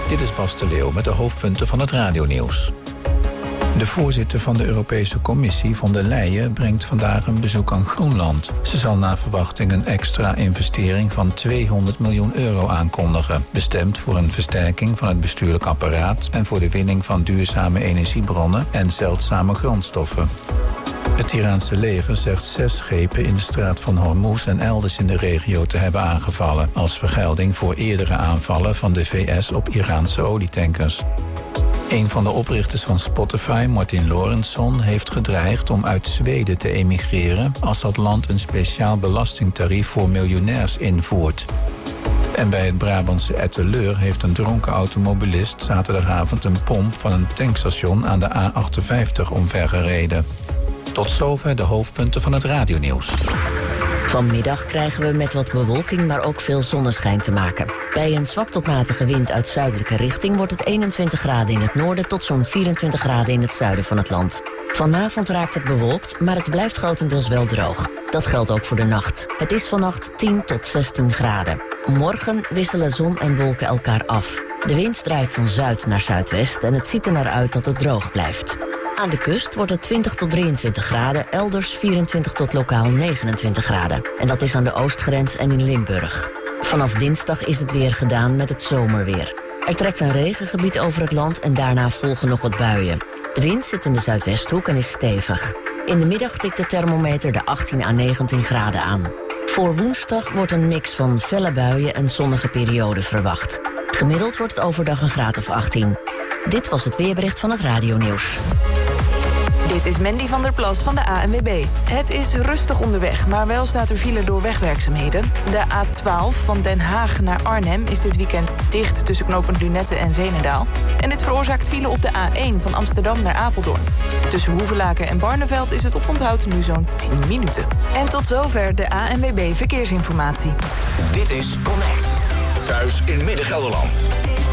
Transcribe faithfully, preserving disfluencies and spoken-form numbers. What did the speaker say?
Dit is Bas de Leeuw met de hoofdpunten van het radionieuws. De voorzitter van de Europese Commissie, von der Leyen, brengt vandaag een bezoek aan Groenland. Ze zal naar verwachting een extra investering van tweehonderd miljoen euro aankondigen, bestemd voor een versterking van het bestuurlijk apparaat en voor de winning van duurzame energiebronnen en zeldzame grondstoffen. Het Iraanse leger zegt zes schepen in de straat van Hormuz en elders in de regio te hebben aangevallen, als vergelding voor eerdere aanvallen van de V S op Iraanse olietankers. Een van de oprichters van Spotify, Martin Lorentzon, heeft gedreigd om uit Zweden te emigreren als dat land een speciaal belastingtarief voor miljonairs invoert. En bij het Brabantse Etteleur heeft een dronken automobilist zaterdagavond een pomp van een tankstation aan de A achtenvijftig omvergereden. Tot zover de hoofdpunten van het radionieuws. Vanmiddag krijgen we met wat bewolking, maar ook veel zonneschijn te maken. Bij een zwak tot matige wind uit zuidelijke richting wordt het eenentwintig graden in het noorden tot zo'n vierentwintig graden in het zuiden van het land. Vanavond raakt het bewolkt, maar het blijft grotendeels wel droog. Dat geldt ook voor de nacht. Het is vannacht tien tot zestien graden. Morgen wisselen zon en wolken elkaar af. De wind draait van zuid naar zuidwest en het ziet er naar uit dat het droog blijft. Aan de kust wordt het twintig tot drieëntwintig graden, elders vierentwintig tot lokaal negenentwintig graden. En dat is aan de oostgrens en in Limburg. Vanaf dinsdag is het weer gedaan met het zomerweer. Er trekt een regengebied over het land en daarna volgen nog wat buien. De wind zit in de zuidwesthoek en is stevig. In de middag tikt de thermometer de achttien à negentien graden aan. Voor woensdag wordt een mix van felle buien en zonnige perioden verwacht. Gemiddeld wordt het overdag een graad of achttien. Dit was het weerbericht van het radionieuws. Dit is Mandy van der Plas van de A N W B. Het is rustig onderweg, maar wel staat er file door wegwerkzaamheden. De A twaalf van Den Haag naar Arnhem is dit weekend dicht tussen knooppunt Lunette en Veenendaal. En dit veroorzaakt file op de A één van Amsterdam naar Apeldoorn. Tussen Hoevelaken en Barneveld is het oponthoud nu zo'n tien minuten. En tot zover de A N W B Verkeersinformatie. Dit is Connect. Thuis in Midden-Gelderland.